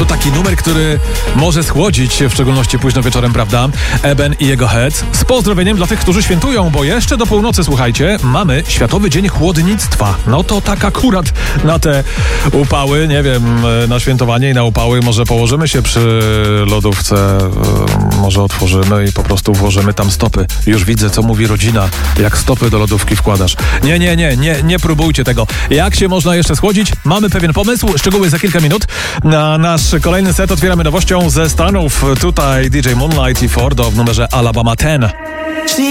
To taki numer, który może schłodzić, w szczególności późno wieczorem, prawda? Eben i jego Heads. Z pozdrowieniem dla tych, którzy świętują, bo jeszcze do północy, słuchajcie, mamy Światowy Dzień Chłodnictwa. No to tak akurat na te upały, nie wiem, na świętowanie i na upały może położymy się przy lodówce, może otworzymy i po prostu włożymy tam stopy. Już widzę, co mówi rodzina, jak stopy do lodówki wkładasz. Nie próbujcie tego. Jak się można jeszcze schłodzić? Mamy pewien pomysł, szczegóły za kilka minut. Na nasz kolejny set otwieramy nowością ze Stanów. Tutaj DJ Moonlight i Fordo w numerze Alabama 10.